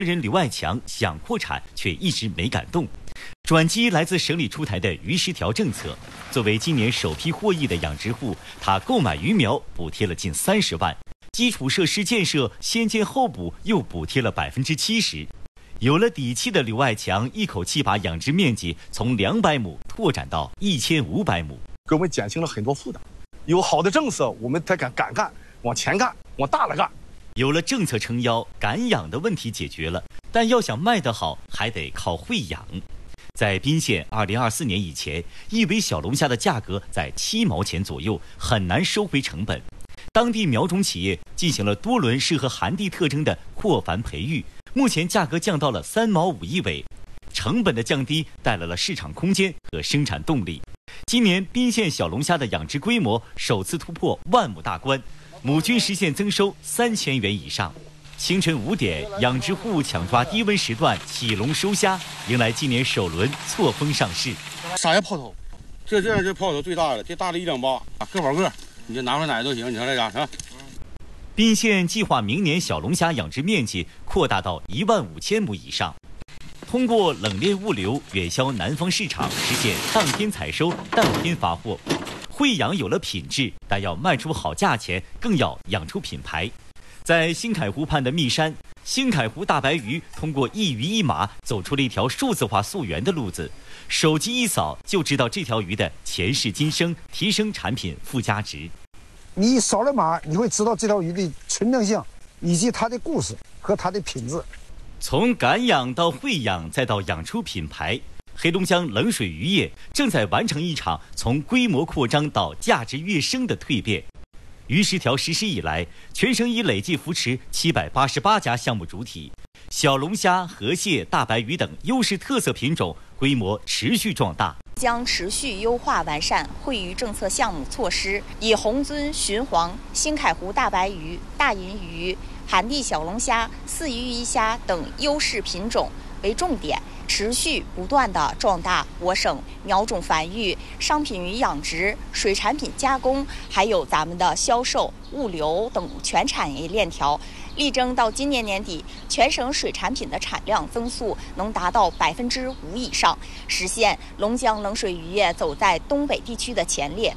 人刘爱强想扩产，却一直没敢动。转机来自省里出台的鱼食条政策。作为今年首批获益的养殖户，他购买鱼苗补贴了近30万，基础设施建设先建后补又补贴了70%。有了底气的刘爱强一口气把养殖面积从200亩拓展到1500亩， 给我们减轻了很多负担。有好的政策，我们才敢干，往前干，往大了干。 有了政策撑腰，敢养的问题解决了，但要想卖得好，还得靠会养。在彬县，2024年以前，一尾小龙虾的价格在7毛钱左右，很难收回成本。当地苗种企业进行了多轮适合寒地特征的扩繁培育，目前价格降到了3毛5一尾，成本的降低带来了市场空间和生产动力。今年彬县小龙虾的养殖规模首次突破10000亩大关，亩均实现增收3000元以上。清晨5点，养殖户抢抓低温时段起笼收虾，迎来今年首轮错峰上市。 啥呀泡头？这泡头最大的，这大的1.8，个保个，你就拿回奶都行。你看这家是吧？ 彬县计划明年小龙虾养殖面积扩大到15000亩以上，通过冷链物流远销南方市场，实现当天采收、当天发货。会养有了品质，但要卖出好价钱，更要养出品牌。在新凯湖畔的密山，新凯湖大白鱼通过一鱼一码走出了一条数字化溯源的路子，手机一扫就知道这条鱼的前世今生，提升产品附加值。 你扫了码，你会知道这条鱼的纯正性以及它的故事和它的品质。 从敢养到会养，再到养出品牌，黑龙江冷水渔业正在完成一场从规模扩张到价值跃升的蜕变。鱼食条实施以来，全省已累计扶持788家项目主体，小龙虾、河蟹、大白鱼等优势特色品种规模持续壮大。 将持续优化完善惠渔政策项目措施，以红鳟、鲟黄、新凯湖大白鱼、大银鱼、寒地小龙虾、四鱼一虾等优势品种为重点，持续不断地壮大我省苗种繁育、商品鱼养殖、水产品加工，还有咱们的销售、物流等全产业链条，力争到今年年底，全省水产品的产量增速能达到5%以上，实现龙江冷水渔业走在东北地区的前列。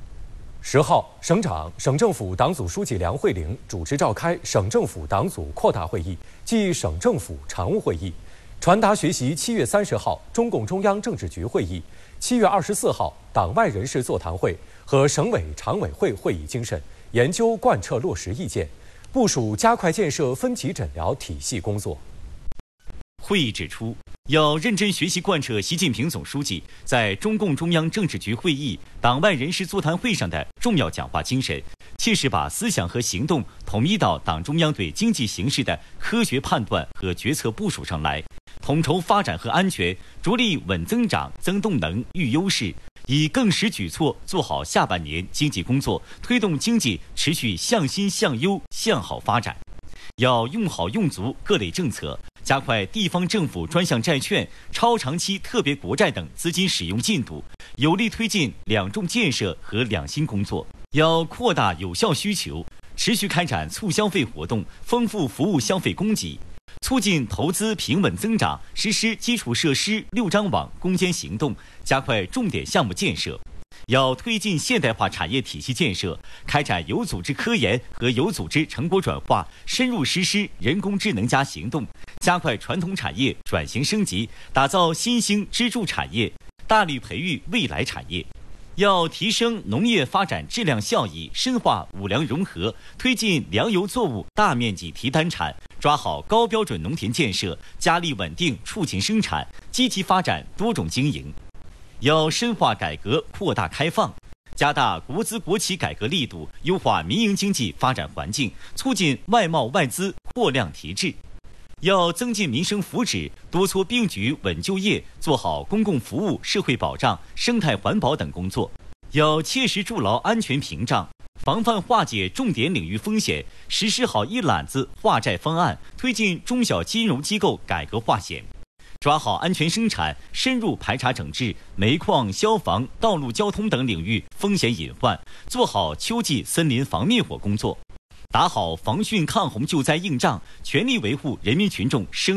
10号，省长、省政府党组书记梁慧玲主持召开省政府党组扩大会议暨省政府常务会议，传达学习7月30号中共中央政治局会议、7月24号党外人士座谈会和省委常委会会议精神，研究贯彻落实意见，部署加快建设分级诊疗体系工作。 会议指出，要认真学习贯彻习近平总书记在中共中央政治局会议、党外人士座谈会上的重要讲话精神，切实把思想和行动统一到党中央对经济形势的科学判断和决策部署上来，统筹发展和安全，着力稳增长、增动能、育优势，以更实举措做好下半年经济工作，推动经济持续向新向优向好发展。要用好用足各类政策，加快地方政府专项债券、超长期特别国债等资金使用进度，有力推进两重建设和两新工作。要扩大有效需求，持续开展促消费活动，丰富服务消费供给，促进投资平稳增长，实施基础设施6张网攻坚行动，加快重点项目建设。要推进现代化产业体系建设，开展有组织科研和有组织成果转化，深入实施人工智能加行动，加快传统产业转型升级，打造新兴支柱产业，大力培育未来产业。要提升农业发展质量效益，深化五粮融合，推进粮油作物大面积提单产，抓好高标准农田建设，加力稳定畜禽生产，积极发展多种经营。要深化改革扩大开放，加大国资国企改革力度，优化民营经济发展环境，促进外贸外资货量提质。要增进民生福祉，多措并举稳就业，做好公共服务、社会保障、生态环保等工作。要切实筑牢安全屏障，防范化解重点领域风险，实施好一揽子化债方案，推进中小金融机构改革化险。抓好安全生产，深入排查整治煤矿、消防、道路交通等领域风险隐患，做好秋季森林防灭火工作。 打好防汛抗洪救灾硬仗，全力维护人民群众生